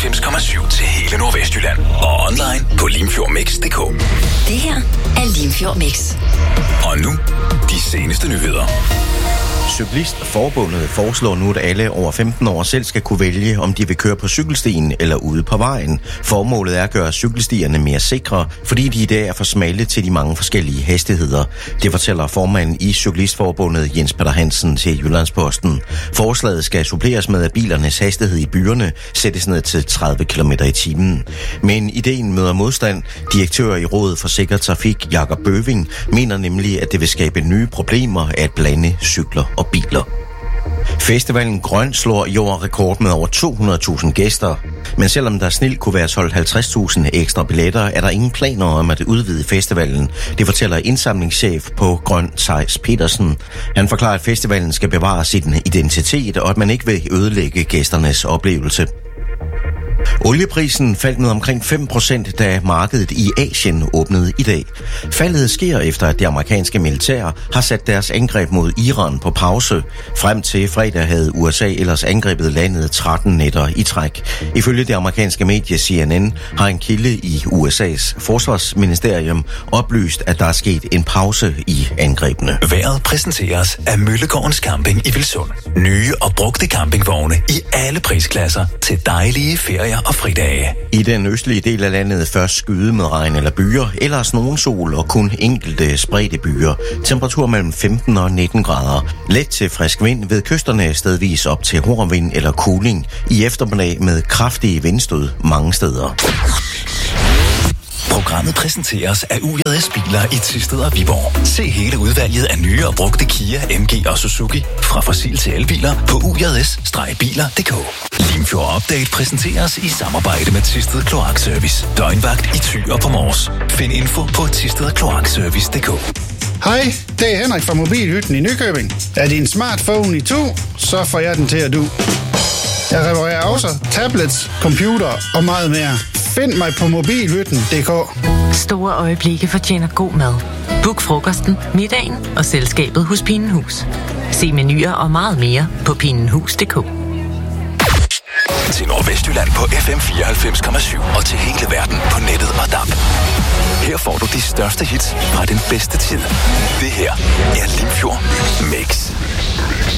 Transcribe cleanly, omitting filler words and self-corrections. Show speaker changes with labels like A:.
A: 94,7 til hele Nordvestjylland. Og online på limfjordmix.dk.
B: Det her er Limfjord Mix.
A: Og nu, de seneste nyheder.
C: Cyklistforbundet foreslår nu, at alle over 15 år selv skal kunne vælge, om de vil køre på cykelstien eller ude på vejen. Formålet er at gøre cykelstierne mere sikre, fordi de i dag er for smalle til de mange forskellige hastigheder. Det fortæller formanden i Cyklistforbundet Jens Peter Hansen til Jyllandsposten. Forslaget skal suppleres med, at bilernes hastighed i byerne sættes ned til 30 km i timen. Men ideen møder modstand. Direktør i Rådet for Sikker Trafik, Jakob Bøving, mener nemlig, at det vil skabe nye problemer at blande cykler og biler. Festivalen Grøn slår i år rekord med over 200.000 gæster. Men selvom der snilt kunne være solgt 50.000 ekstra billetter, er der ingen planer om at udvide festivalen. Det fortæller indsamlingschef på Grøn, Theis Petersen. Han forklarer, at festivalen skal bevare sin identitet, og at man ikke vil ødelægge gæsternes oplevelse. Olieprisen faldt med omkring 5%, da markedet i Asien åbnede i dag. Faldet sker efter, at det amerikanske militær har sat deres angreb mod Iran på pause. Frem til fredag havde USA ellers angrebet landet 13 nætter i træk. Ifølge det amerikanske medie CNN har en kilde i USA's forsvarsministerium oplyst, at der er sket en pause i angrebene.
A: Vejret præsenteres af Møllegårdens Camping i Vilsund. Nye og brugte campingvogne i alle prisklasser til dejlige ferier og fridage.
C: I den østlige del af landet først skyde med regn eller byer, ellers nogen sol og kun enkelte spredte byer. Temperatur mellem 15 og 19 grader. Let til frisk vind ved kysterne stedvis op til hårdvind eller kuling. I eftermiddag med kraftige vindstød mange steder.
A: Programmet præsenteres af UJS Biler i Thisted og Viborg. Se hele udvalget af nye og brugte Kia, MG og Suzuki fra fossil til elbiler på UJS-biler.dk. Limfjord Update præsenteres i samarbejde med Thisted Kloakservice. Døgnvagt i Thy og på Mors. Find info på thistedkloakservice.dk.
D: Hej, det er Henrik fra Mobilhytten i Nykøbing. Er din smartphone i to, så får jeg den til at du. Jeg reparerer også tablets, computer og meget mere. Find mig på mobilhytten.dk.
E: Store øjeblikke fortjener god mad. Book frokosten, middagen og selskabet hos Pinenhus. Se menuer og meget mere på pinenhus.dk.
A: Til Nordvestjylland på FM 94,7 og til hele verden på nettet og DAB. Her får du de største hits fra den bedste tid. Det her er Limfjord Mix.